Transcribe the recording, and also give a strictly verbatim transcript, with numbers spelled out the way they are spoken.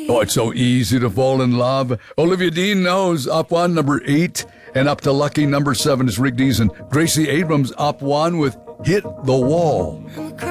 Oh, it's so easy to fall in love. Olivia Dean knows. Up one, number eight. And up to lucky number seven is Rick Dees and Gracie Abrams up one with Hit the Wall.